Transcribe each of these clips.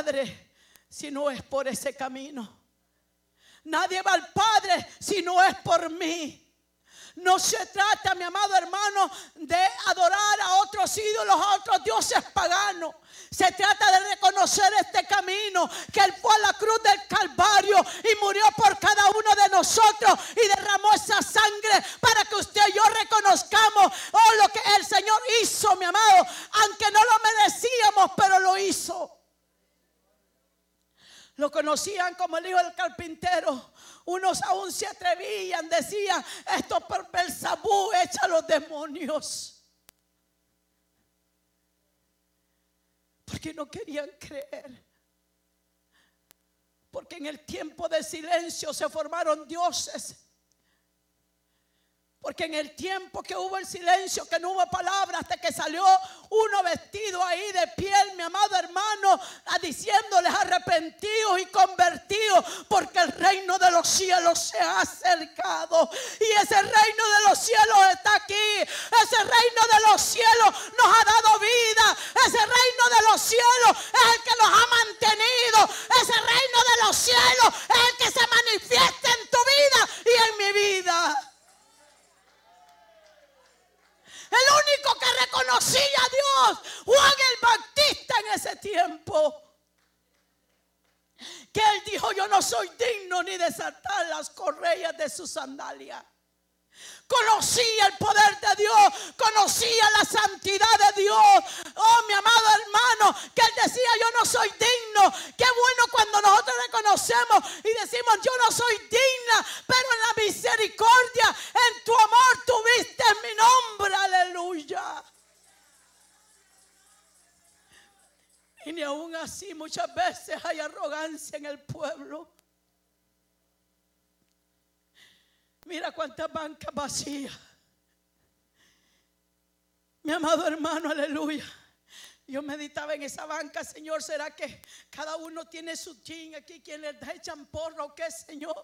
Padre si no es por ese camino. Nadie va al Padre si no es por mí. No se trata, mi amado hermano, de adorar a otros ídolos, a otros dioses paganos. Se trata de reconocer este camino, que Él fue a la cruz del Calvario y murió por cada uno de nosotros y derramó esa sangre para que usted y yo reconozcamos lo que el Señor hizo, mi amado, aunque no lo merecíamos, pero lo hizo. Lo conocían como el hijo del carpintero. Unos aún se atrevían, decían: esto por Belzabú echa a los demonios. Porque no querían creer. Porque en el tiempo de silencio se formaron dioses. Porque en el tiempo que hubo el silencio, que no hubo palabra, hasta que salió uno vestido ahí de piel, mi amado hermano, diciéndoles: arrepentidos y convertidos, porque el reino de los cielos se ha acercado. Y ese reino de los cielos está aquí. Ese reino de los cielos nos ha dado vida. Ese reino de los cielos es el que los ha mantenido. Ese reino de los cielos es el que se manifiesta en tu vida y en mi vida. El único que reconocía a Dios, Juan el Bautista, en ese tiempo. Que él dijo: yo no soy digno ni desatar las correas de su sandalia. Conocía el poder de Dios, conocía la santidad de Dios. Oh, mi amado hermano, que él decía: yo no soy digno. Qué bueno cuando nosotros reconocemos y decimos: yo no soy digna, pero en la misericordia, en tu amor tuviste mi nombre. Aleluya. Y ni aún así muchas veces hay arrogancia en el pueblo. Mira cuántas bancas vacías. Mi amado hermano, aleluya. Yo meditaba en esa banca: Señor, ¿será que cada uno tiene su chin aquí? ¿Quién les echan porro o qué, Señor?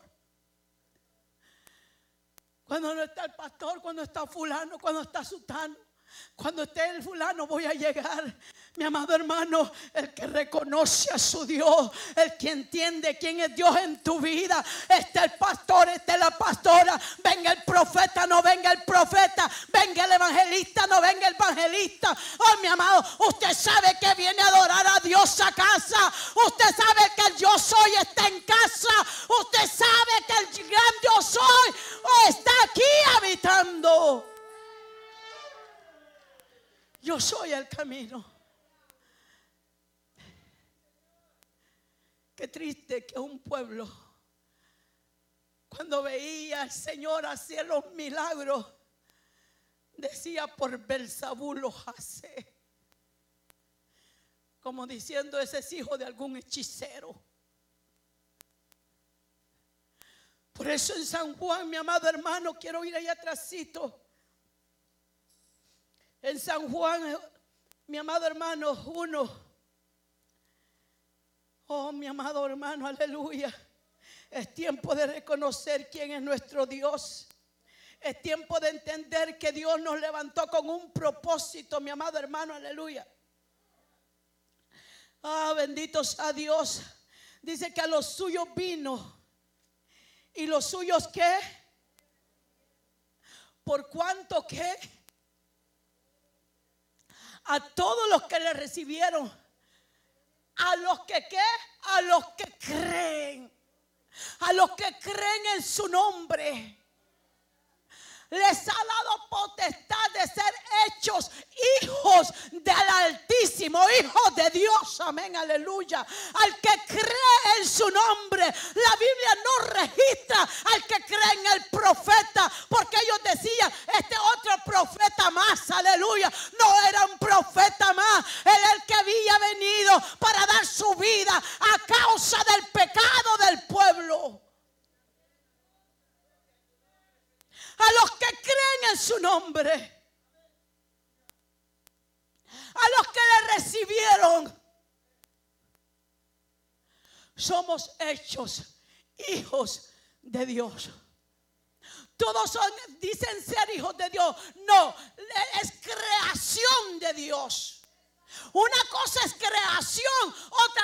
Cuando no está el pastor, cuando está fulano, cuando está sutano, cuando esté el fulano, voy a llegar. Mi amado hermano, el que reconoce a su Dios, el que entiende quién es Dios en tu vida. Está el pastor, está la pastora. Venga el profeta, no venga el profeta. Venga el evangelista, no venga el evangelista. Oh, mi amado, usted sabe que viene a adorar a Dios a casa. Usted sabe que el yo soy está en casa. Usted sabe que el gran yo soy está aquí habitando. Yo soy el camino. Qué triste que un pueblo, cuando veía al Señor hacer los milagros, decía: por Belzabú los hace. Como diciendo: ese es hijo de algún hechicero. Por eso en San Juan, mi amado hermano, quiero ir allá atrásito. En San Juan, mi amado hermano, 1. Oh, mi amado hermano, aleluya. Es tiempo de reconocer quién es nuestro Dios. Es tiempo de entender que Dios nos levantó con un propósito, mi amado hermano, aleluya. Ah, bendito sea Dios. Dice que a los suyos vino. ¿Y los suyos qué? ¿Por cuánto qué? A todos los que le recibieron. A los que ¿qué? A los que creen. A los que creen en su nombre. Les ha dado potestad de ser hechos hijos del Altísimo, hijos de Dios, amén, aleluya. Al que cree en su nombre. La Biblia no registra al que cree en el profeta, porque ellos decían: este otro profeta más, aleluya. No era un profeta más, era el que había venido para dar su vida a causa del pecado del pueblo. A los que creen en su nombre, a los que le recibieron, somos hechos hijos de Dios. Todos dicen ser hijos de Dios. No, es creación de Dios. Una cosa es creación, otra